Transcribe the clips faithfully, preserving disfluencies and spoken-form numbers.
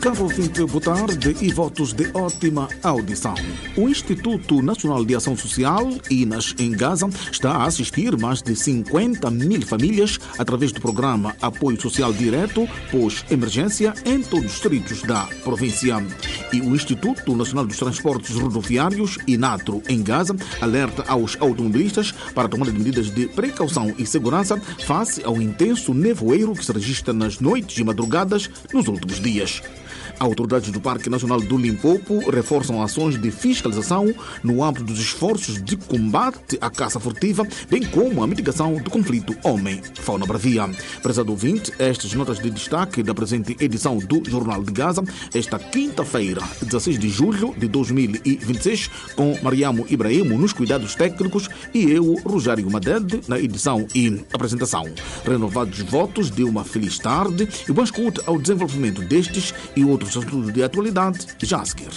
Caro ouvinte, boa tarde e votos de ótima audição. O Instituto Nacional de Ação Social, INAS, em Gaza, está a assistir mais de cinquenta mil famílias através do programa Apoio Social Direto pós-emergência em todos os distritos da província. E o Instituto Nacional dos Transportes Rodoviários, INATRO, em Gaza, alerta aos automobilistas para a tomada de medidas de precaução e segurança face ao intenso nevoeiro que se registra nas noites e madrugadas nos últimos dias. Autoridades do Parque Nacional do Limpopo reforçam ações de fiscalização no âmbito dos esforços de combate à caça furtiva, bem como a mitigação do conflito homem-fauna bravia. Prezado ouvinte, estas notas de destaque da presente edição do Jornal de Gaza, esta quinta-feira, dezasseis de julho de dois mil e vinte e seis, com Mariamo Ibrahimo nos cuidados técnicos e eu, Rogério Madede, na edição e apresentação. Renovados votos de uma feliz tarde e boa escuta ao desenvolvimento destes e outros assuntos de atualidade já a seguir.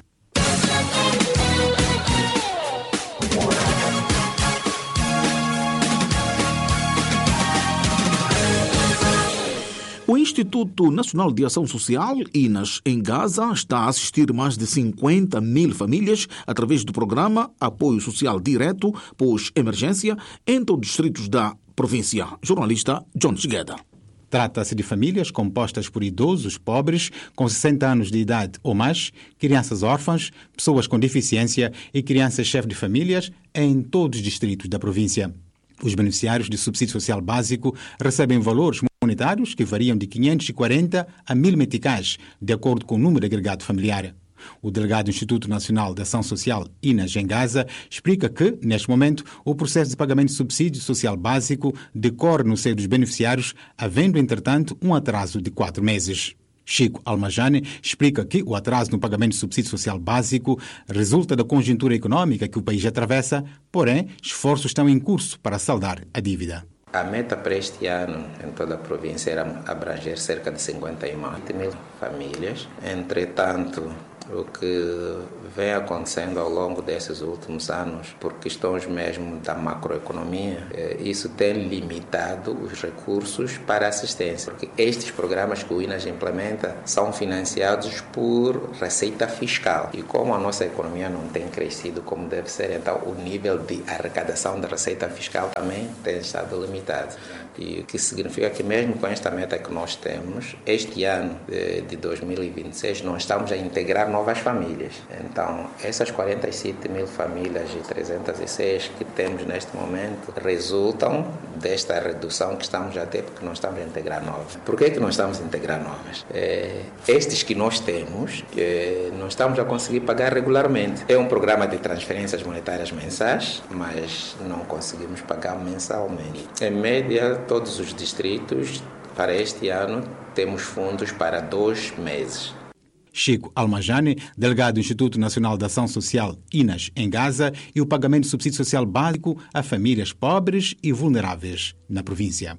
O Instituto Nacional de Ação Social, INAS, em Gaza, está a assistir mais de cinquenta mil famílias através do programa Apoio Social Direto pós-emergência em todos os distritos da província. Jornalista John Chigueda. Trata-se de famílias compostas por idosos pobres com sessenta anos de idade ou mais, crianças órfãs, pessoas com deficiência e crianças chefes de famílias em todos os distritos da província. Os beneficiários de subsídio social básico recebem valores monetários que variam de quinhentos e quarenta a mil meticais, de acordo com o número agregado familiar. O delegado do Instituto Nacional de Ação Social, INAS, em Gaza, explica que, neste momento, o processo de pagamento de subsídio social básico decorre no seio dos beneficiários, havendo, entretanto, um atraso de quatro meses. Chico Almajane explica que o atraso no pagamento de subsídio social básico resulta da conjuntura econômica que o país atravessa, porém, esforços estão em curso para saldar a dívida. A meta para este ano em toda a província era abranger cerca de cinquenta e um mil famílias. Entretanto, o que vem acontecendo ao longo desses últimos anos, por questões mesmo da macroeconomia, isso tem limitado os recursos para assistência. Porque estes programas que o INAS implementa são financiados por receita fiscal. E como a nossa economia não tem crescido como deve ser, então o nível de arrecadação da receita fiscal também tem estado limitado. E o que significa que mesmo com esta meta que nós temos, este ano de dois mil e vinte e seis, nós estamos a integrar novas famílias. Então, essas quarenta e sete mil famílias e trezentos e seis que temos neste momento resultam desta redução que estamos a ter, porque nós estamos a integrar novas. Por que é que nós estamos a integrar novas? É, estes que nós temos, é, nós estamos a conseguir pagar regularmente. É um programa de transferências monetárias mensais, mas não conseguimos pagar mensalmente. Em média, todos os distritos, para este ano, temos fundos para dois meses. Chico Almajane, delegado do Instituto Nacional de Ação Social, INAS, em Gaza, e o pagamento de subsídio social básico a famílias pobres e vulneráveis na província.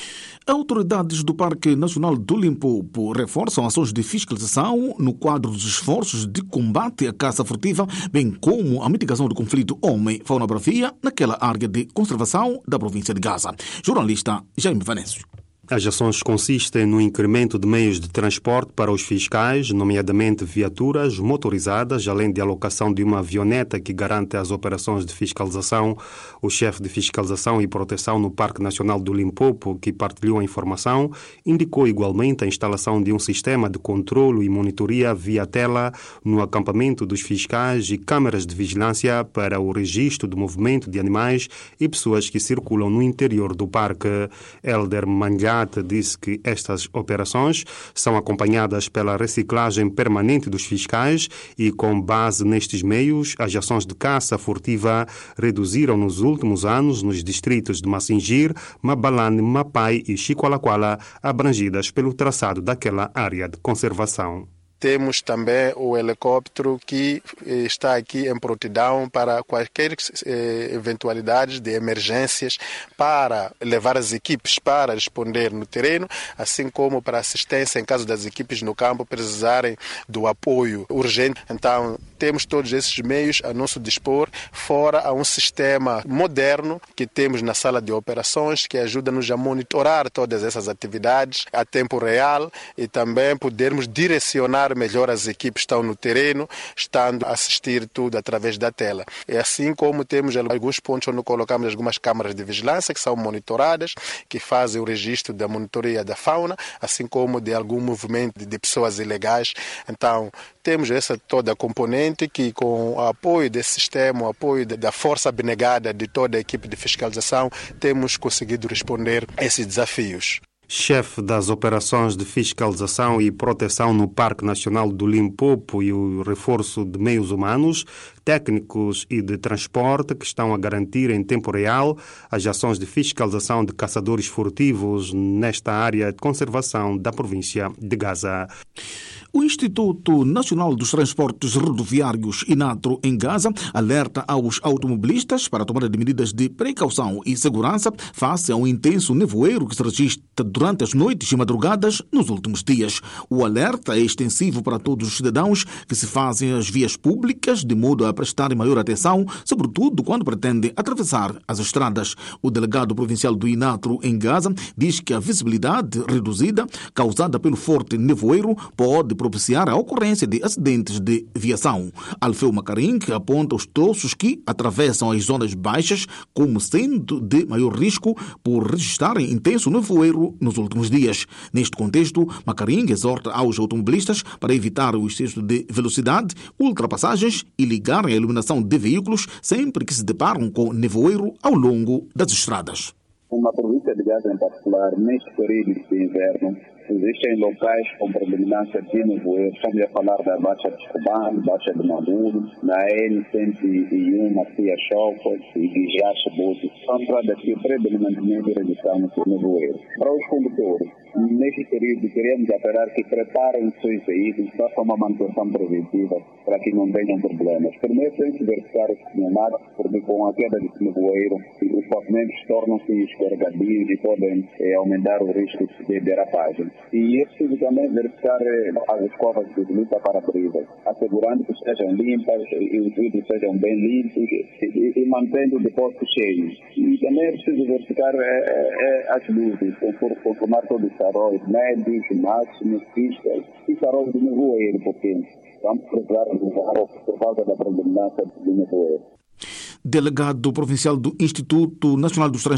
Autoridades do Parque Nacional do Limpopo reforçam ações de fiscalização no quadro dos esforços de combate à caça furtiva, bem como a mitigação do conflito homem-fauna bravia naquela área de conservação da província de Gaza. Jornalista Jaime Vanésio. As ações consistem no incremento de meios de transporte para os fiscais, nomeadamente viaturas motorizadas, além de alocação de uma avioneta que garante as operações de fiscalização. O chefe de fiscalização e proteção no Parque Nacional do Limpopo, que partilhou a informação, indicou igualmente a instalação de um sistema de controlo e monitoria via tela no acampamento dos fiscais e câmaras de vigilância para o registro do movimento de animais e pessoas que circulam no interior do parque. Elder Mangalha disse que estas operações são acompanhadas pela reciclagem permanente dos fiscais e, com base nestes meios, as ações de caça furtiva reduziram nos últimos anos nos distritos de Massingir, Mabalane, Mapai e Chicoalaquala, abrangidas pelo traçado daquela área de conservação. Temos também o helicóptero que está aqui em prontidão para quaisquer eh, eventualidades de emergências, para levar as equipes para responder no terreno, assim como para assistência em caso das equipes no campo precisarem do apoio urgente. Então, temos todos esses meios a nosso dispor, fora a um sistema moderno que temos na sala de operações, que ajuda-nos a monitorar todas essas atividades a tempo real e também podermos direcionar melhor as equipes que estão no terreno, estando a assistir tudo através da tela. É assim como temos alguns pontos onde colocamos algumas câmaras de vigilância que são monitoradas, que fazem o registro da monitoria da fauna, assim como de algum movimento de pessoas ilegais. Então, temos essa toda a componente que, com o apoio desse sistema, o apoio da força abnegada de toda a equipe de fiscalização, temos conseguido responder a esses desafios. Chefe das operações de fiscalização e proteção no Parque Nacional do Limpopo e o reforço de meios humanos, técnicos e de transporte que estão a garantir em tempo real as ações de fiscalização de caçadores furtivos nesta área de conservação da província de Gaza. O Instituto Nacional dos Transportes Rodoviários, INATRO, em Gaza, alerta aos automobilistas para tomar medidas de precaução e segurança face a um intenso nevoeiro que se registra durante as noites e madrugadas nos últimos dias. O alerta é extensivo para todos os cidadãos que se fazem as vias públicas, de modo a prestarem maior atenção, sobretudo quando pretendem atravessar as estradas. O delegado provincial do INATRO em Gaza diz que a visibilidade reduzida, causada pelo forte nevoeiro, pode propiciar a ocorrência de acidentes de viação. Alfeu Macarim aponta os troços que atravessam as zonas baixas como sendo de maior risco por registrarem intenso nevoeiro nos últimos dias. Neste contexto, Macarim exorta aos automobilistas para evitar o excesso de velocidade, ultrapassagens e ligar a iluminação de veículos sempre que se deparam com nevoeiro ao longo das estradas. Na província de Gaza em particular, neste período de inverno, existem locais com predominância de nevoeiro. Estamos a falar da Baixa de Escobar, Baixa de Maduro, na N cento e um, na Cia Choco e de Jachabuto. São estradas que predominantemente registramos o nevoeiro. Para os condutores, neste período, queremos apelar que preparem os seus veículos para uma manutenção preventiva, para que não tenham problemas. Primeiro, tem que verificar os pneumáticos, porque com a queda de nevoeiro, os pavimentos tornam-se escorregadios e podem eh, aumentar o risco de derrapagem. E é preciso também verificar eh, as escovas de luta para-brisas, assegurando que estejam limpas e os vidros sejam bem limpos e, e, e mantendo o depósito cheio. E também é preciso verificar eh, eh, as luzes, conformar todos os faróis médios, máximos, pistas e faróis de nevoeiro, porque vamos precisar de usar por causa da predominância de nevoeiro. Delegado provincial do Instituto Nacional dos